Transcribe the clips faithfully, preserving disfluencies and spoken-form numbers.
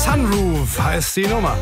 Sunroof heißt die Nummer.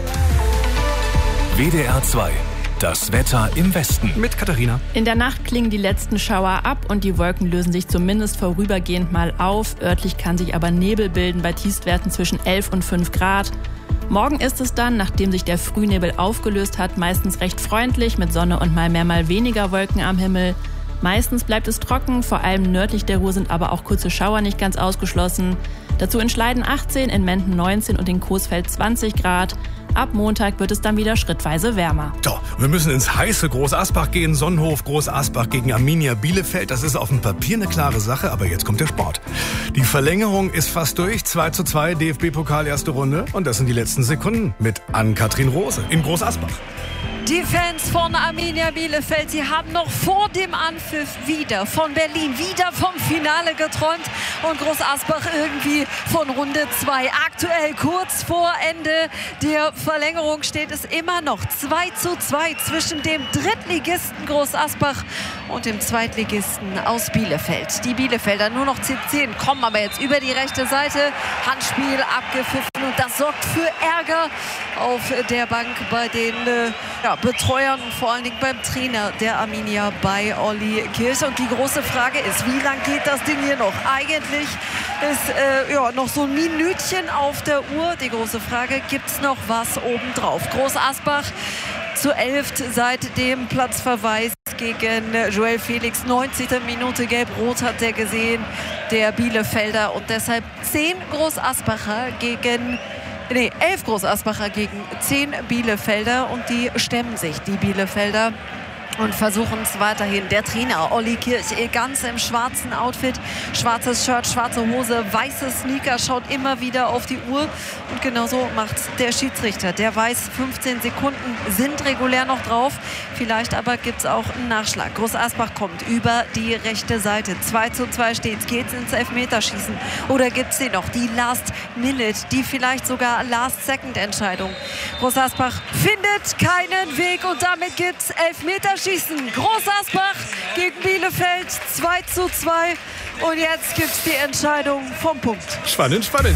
W D R zwei. Das Wetter im Westen. Mit Katharina. In der Nacht klingen die letzten Schauer ab und die Wolken lösen sich zumindest vorübergehend mal auf. Örtlich kann sich aber Nebel bilden bei Tiefstwerten zwischen elf und fünf Grad. Morgen ist es dann, nachdem sich der Frühnebel aufgelöst hat, meistens recht freundlich mit Sonne und mal mehr, mal weniger Wolken am Himmel. Meistens bleibt es trocken, vor allem nördlich der Ruhr sind aber auch kurze Schauer nicht ganz ausgeschlossen. Dazu in Schleiden achtzehn, in Menden neunzehn und in Coesfeld zwanzig Grad. Ab Montag wird es dann wieder schrittweise wärmer. So, wir müssen ins heiße Groß Asbach gehen. Sonnenhof Groß Asbach gegen Arminia Bielefeld. Das ist auf dem Papier eine klare Sache, aber jetzt kommt der Sport. Die Verlängerung ist fast durch. zwei zu zwei, D F B-Pokal erste Runde. Und das sind die letzten Sekunden mit Ann-Kathrin Rose in Groß Asbach. Die Fans von Arminia Bielefeld, sie haben noch vor dem Anpfiff wieder von Berlin, wieder vom Finale geträumt und Groß Asbach irgendwie von Runde zwei. Aktuell kurz vor Ende der Verlängerung steht es immer noch zwei zu zwei zwischen dem Drittligisten Groß Asbach und dem Zweitligisten aus Bielefeld. Die Bielefelder nur noch C zehn kommen aber jetzt über die rechte Seite. Handspiel abgepfiffen und das sorgt für Ärger auf der Bank bei den äh, ja, Betreuern und vor allen Dingen beim Trainer der Arminia bei Olli Kirch. Und die große Frage ist, wie lang geht das Ding hier noch? Eigentlich ist äh, ja, noch so ein Minütchen auf der Uhr. Die große Frage, gibt es noch was obendrauf? Groß Asbach zu elf seit dem Platzverweis gegen Joel Felix. neunzigste Minute gelb-rot hat er gesehen, der Bielefelder. Und deshalb zehn Groß Asbacher gegen... Nee, elf Groß Asbacher gegen zehn Bielefelder und die stemmen sich, die Bielefelder. Und versuchen es weiterhin. Der Trainer Olli Kirch ganz im schwarzen Outfit, schwarzes Shirt, schwarze Hose, weiße Sneaker, schaut immer wieder auf die Uhr. Und genauso macht der Schiedsrichter. Der weiß, fünfzehn Sekunden sind regulär noch drauf. Vielleicht aber gibt es auch einen Nachschlag. Groß Asbach kommt über die rechte Seite. zwei zu zwei steht. Geht's ins Elfmeterschießen? Oder gibt es hier noch die Last Minute, die vielleicht sogar Last Second Entscheidung? Groß Asbach findet keinen Weg und damit gibt es Elfmeterschießen. Groß Asbach gegen Bielefeld zwei zu zwei. Und jetzt gibt es die Entscheidung vom Punkt. Spannend, spannend.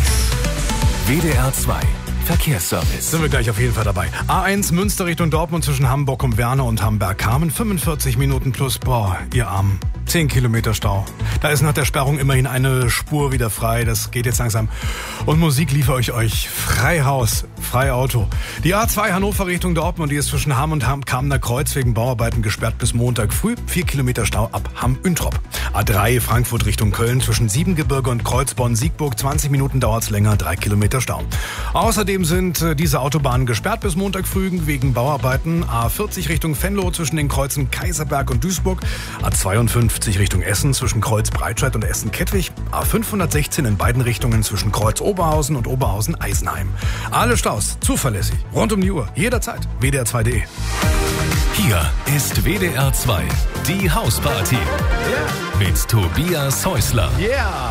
W D R zwei. Verkehrsservice. Sind wir gleich auf jeden Fall dabei. A eins Münster Richtung Dortmund zwischen Hamburg und Werner und Hamburg-Kamen. fünfundvierzig Minuten plus. Boah, ihr Armen. zehn Kilometer Stau. Da ist nach der Sperrung immerhin eine Spur wieder frei. Das geht jetzt langsam. Und Musik liefere ich euch. Freihaus, Freiauto. Die A zwei Hannover Richtung Dortmund, die ist zwischen Hamm und Hamm-Kamener Kreuz wegen Bauarbeiten gesperrt bis Montag früh. vier Kilometer Stau ab Hamm-Üntrop. A drei Frankfurt Richtung Köln zwischen Siebengebirge und Kreuzborn-Siegburg. zwanzig Minuten dauert's länger, drei Kilometer Stau. Außerdem sind äh, diese Autobahnen gesperrt bis Montag früh wegen Bauarbeiten. A vierzig Richtung Venlo zwischen den Kreuzen Kaiserberg und Duisburg. A zweiundfünfzig Richtung Essen zwischen Kreuz Breitscheid und Essen-Kettwig. A fünfhundertsechzehn in beiden Richtungen zwischen Kreuz Oberhausen und Oberhausen-Eisenheim. Alle Staus zuverlässig, rund um die Uhr, jederzeit. W D R zwei punkt de. Hier ist W D R zwei, die Hausparty. Yeah. Mit Tobias Häusler. Yeah.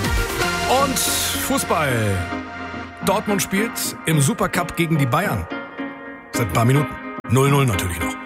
Und Fußball. Dortmund spielt im Supercup gegen die Bayern. Seit ein paar Minuten. null null natürlich noch.